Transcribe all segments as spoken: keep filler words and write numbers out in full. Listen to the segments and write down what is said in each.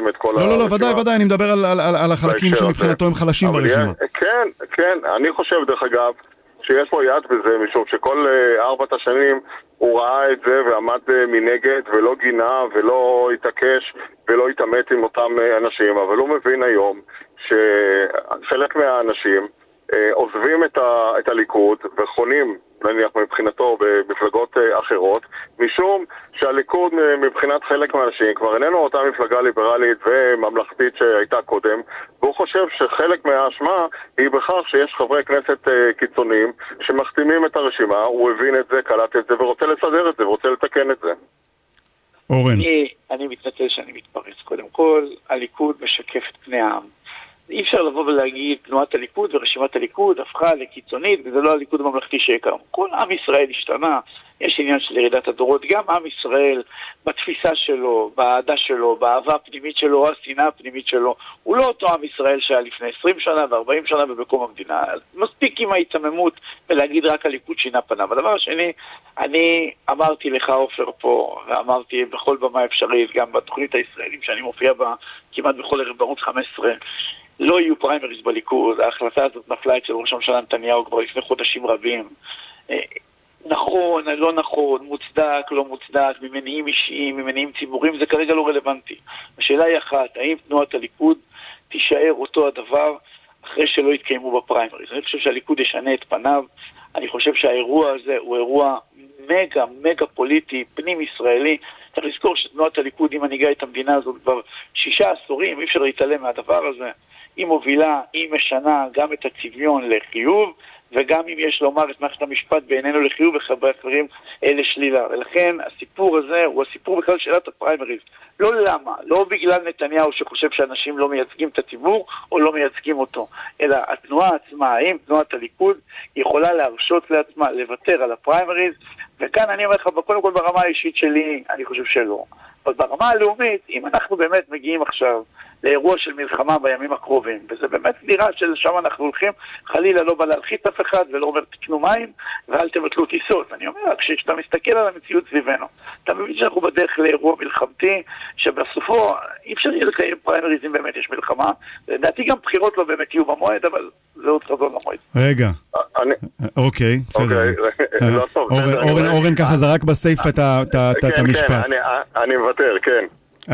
לשים את כל לא, לא, לא, ודאי, ודאי, אני מדבר על, על, על החלקים שמבחינתו הם חלשים ברשימה. כן, כן, אני חושב דרך אגב, שיש פה יד בזה, משום שכל ארבעת השנים הוא ראה את זה ועמד מנגד ולא גינה ולא התעקש ולא התאמת עם אותם אנשים, אבל הוא מבין היום שחלק מהאנשים עוזבים את, ה, את הליכוד וחונים, נניח מבחינתו במפלגות אחרות, משום שהליכוד מבחינת חלק מהאנשים כבר איננו אותה מפלגה ליברלית וממלכתית שהייתה קודם, והוא חושב שחלק מהאשמה היא בכך שיש חברי כנסת קיצוניים שמחתימים את הרשימה. הוא הבין את זה, קלט את זה ורוצה לסדר את זה ורוצה לתקן את זה. אורן, אני, אני מתנצל שאני מתפרץ. קודם כל, הליכוד משקף את פני העם. אי אפשר לבוא ולהגיד תנועת הליכוד ורשימת הליכוד הפכה לקיצונית, וזה לא הליכוד הממלכתי שהכרנו. כל עם ישראל השתנה, יש עניין של ירידת הדורות, גם עם ישראל בתפיסה שלו, באהדה שלו, באהבה הפנימית שלו, השנאה הפנימית שלו, הוא לא אותו עם ישראל שהיה לפני עשרים שנה ו-ארבעים שנה ובקום המדינה. מספיק עם ההתממות ולהגיד רק הליכוד שינה פניו. הדבר השני, אני אמרתי לך עופר פה, ואמרתי בכל במה אפשרית, גם בתוכנית הישראלים שאני מופיע בה כמעט בכל ערב בערוץ חמש עשרה, לא יהיו פריימריז בליכוד. ההחלטה הזאת נפלה אצל ראש הממשלה נתניהו כבר לפני חודשים רבים. נכון, לא נכון, מוצדק, לא מוצדק, ממניעים אישיים, ממניעים ציבוריים, זה כרגע לא רלוונטי. השאלה היא אחת, האם תנועת הליכוד תישאר אותו הדבר אחרי שלא יתקיימו בפריימריז? אני חושב שהליכוד ישנה את פניו. אני חושב שהאירוע הזה הוא אירוע מגה, מגה פוליטי, פנים ישראלי. צריך לזכור שתנועת הליכוד היא מנהיגה את המדינה הזאת כבר שישה עשורים, אי אפשר להתעלם מהדבר הזה. היא מובילה, היא משנה גם את הצביון לחיוב, וגם אם יש לומר את מערכת המשפט בעינינו לחיוב וחברי אחרים לשלילה. ולכן הסיפור הזה הוא הסיפור בכלל שאלת הפריימריז. לא למה, לא בגלל נתניהו שחושב שאנשים לא מייצגים את הציבור או לא מייצגים אותו, אלא התנועה עצמה, האם תנועת הליכוד יכולה להרשות לעצמה לוותר על הפריימריז, וכאן אני אומר לך, קודם כל ברמה האישית שלי, אני חושב שלא. אבל ברמה הלאומית, אם אנחנו באמת מגיעים עכשיו לאירוע של מלחמה בימים הקרובים, וזה באמת נראה שלשם אנחנו הולכים, חלילה לא בא להלחיץ אף אחד ולא אומר תקנו מים ואל תבטלו טיסות. אני אומר, כשאתה מסתכל על המציאות סביבנו, אתה מבין שאנחנו בדרך לאירוע מלחמתי, שבסופו אי אפשר יהיה לקיים פריימריז אם באמת יש מלחמה. לדעתי גם בחירות לא באמת יהיו במועד, אבל זה עוד חזון למועד. רגע, אוקיי, בסדר. אורן ככה זרק בסייף את המשפט. אני מוותר, כן.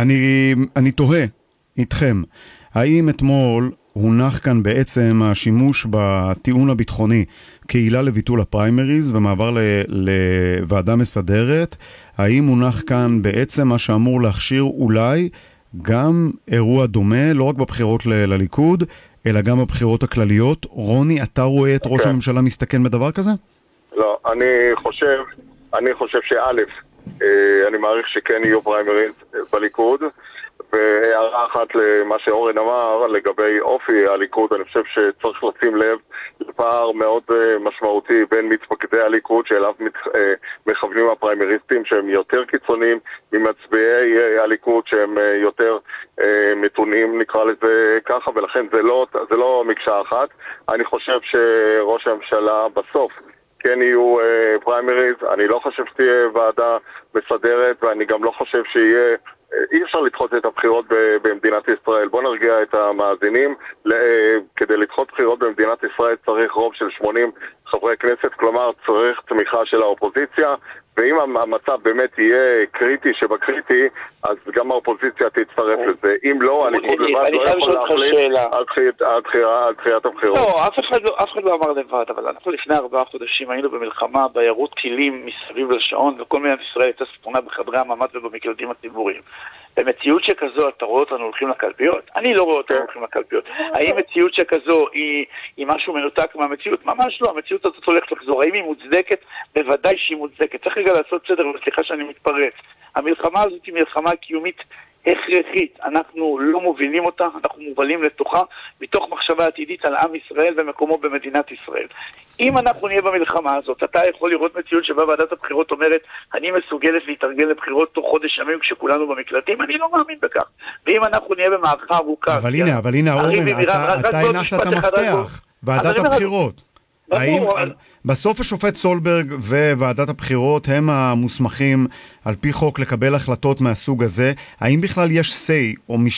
אני תוהה איתכם, האם אתמול הונח כאן בעצם השימוש בטיעון הביטחוני כעילה לביטול הפריימריז ומעבר לוועדה מסדרת? האם הונח כאן בעצם מה שאמור להכשיר אולי גם אירוע דומה, לא רק בבחירות לליכוד, אלא גם בבחירות הכלליות? רוני, אתה רואה את ראש הממשלה מסתכן בדבר כזה? לא, אני חושב, אני חושב שא', אני מעריך שכן יהיו פריימריז בליכוד, והערה אחת למה שאורן אמר לגבי אופי הליכוד, אני חושב שצריך לשים לב לפער מאוד משמעותי בין מתפקדי הליכוד שאליו מכוונים הפריימריסטים שהם יותר קיצוניים ממצביעי הליכוד שהם יותר מתונים, נקרא לזה ככה, ולכן זה לא, זה לא מקשה אחת. אני חושב שראש הממשלה בסוף כן יהיו פריימריז, אני לא חושב שתהיה ועדה מסדרת ואני גם לא חושב שיהיה, אי אפשר לדחות את הבחירות במדינת ישראל. בוא נרגיע את המאזינים, כדי לדחות בחירות במדינת ישראל צריך רוב של שמונים חברי כנסת, כלומר צריך תמיכה של האופוזיציה, ואם המצב באמת יהיה קריטי שבקריטי, אז גם האופוזיציה תצטרף לזה. אם לא, הליכוד לבד לא יכול להחליט על דחיית הבחירות. לא, אף אחד לא אמר לבד, אבל אנחנו לפני ארבעה חודשים היינו במלחמה בעיירות טילים מסביב לשעון, וכל מדינת ישראל הייתה ספונה בחדרי הממ"ד ובמקלטים הציבוריים. במציאות שכזו, אתה רואה אותנו הולכים לקלפיות? אני לא רואה אותנו הולכים לקלפיות. האם מציאות שכזו היא משהו מנותק מהמציאות? ממש לא, המציאות הזאת הולכת לחזור. האם היא מוצדקת? בוודאי שהיא מוצדקת. צריך רגע לעשות סדר, וסליחה שאני מתפרץ. המלחמה הזאת היא מלחמה קיומית הכרחית. אנחנו לא מובילים אותה, אנחנו מובלים לתוכה, מתוך מחשבה עתידית על עם ישראל ומקומו במדינת ישראל. אם אנחנו נהיה במלחמה הזאת, אתה יכול לראות מציאות שבה ועדת הבחירות אומרת, אני מסוגלת להתארגן לבחירות תוך חודש ימים כשכולנו במקלטים, אני לא מאמין בכך. ואם אנחנו נהיה במערכה ארוכה... אבל הנה, אבל הנה, אורן, אתה הנחת את המפתח, ועדת הבחירות. האם בסוף השופט סולברג וועדת הבחירות הם המוסמכים על פי חוק לקבל החלטות מהסוג הזה? האם בכלל יש say או